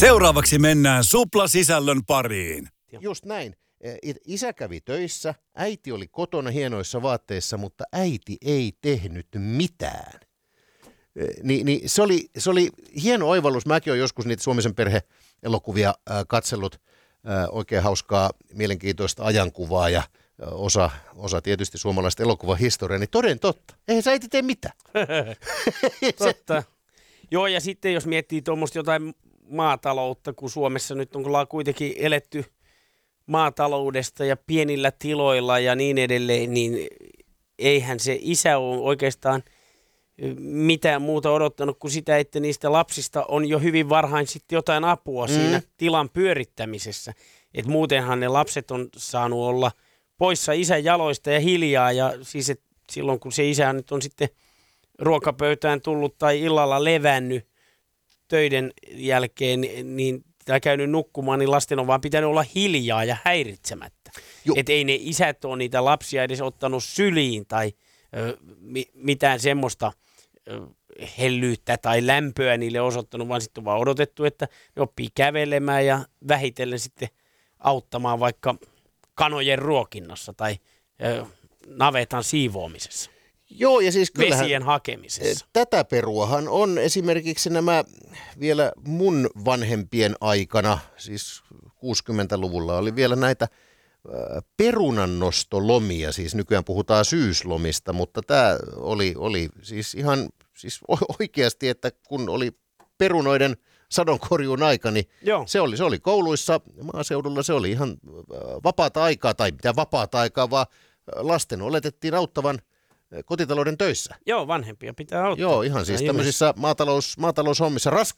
Seuraavaksi mennään Supla-sisällön pariin. Just näin. Isä kävi töissä, äiti oli kotona hienoissa vaatteissa, mutta äiti ei tehnyt mitään. Niin se oli hieno oivallus. Mäkin olen joskus niitä Suomisen perhe-elokuvia katsellut. Oikein hauskaa, mielenkiintoista ajankuvaa ja osa tietysti suomalaista elokuvahistoriaa. Niin toden totta. Eihän sä äiti tee mitään. Totta. Joo, ja sitten jos miettii tuommoista jotain maataloutta, kun Suomessa nyt ollaan kuitenkin eletty maataloudesta ja pienillä tiloilla ja niin edelleen, niin eihän se isä ole oikeastaan mitään muuta odottanut kuin sitä, että niistä lapsista on jo hyvin varhain sitten jotain apua siinä tilan pyörittämisessä. Et muutenhan ne lapset on saanut olla poissa isän jaloista ja hiljaa, ja siis et silloin kun se isä nyt on sitten ruokapöytään tullut tai illalla levännyt töiden jälkeen, niin tai käynyt nukkumaan, niin lasten on vaan pitänyt olla hiljaa ja häiritsemättä. Että ei ne isät ole niitä lapsia edes ottanut syliin tai mitään semmoista hellyyttä tai lämpöä niille osoittanut, vaan sitten on vaan odotettu, että ne oppii kävelemään ja vähitellen sitten auttamaan vaikka kanojen ruokinnassa tai navetan siivoamisessa. Joo, ja siis kyllähän vesien hakemisessa. Tätä peruahan on esimerkiksi nämä vielä mun vanhempien aikana, siis 60-luvulla oli vielä näitä perunannostolomia, siis nykyään puhutaan syyslomista, mutta tämä oli siis ihan siis oikeasti, että kun oli perunoiden sadonkorjuun aika, niin se oli kouluissa, maaseudulla se oli ihan vapaata aikaa, tai mitä vapaata aikaa, vaan lasten oletettiin auttavan kotitalouden töissä. Joo, vanhempia pitää auttaa. Joo, ihan siis tämmöisissä maataloushommissa,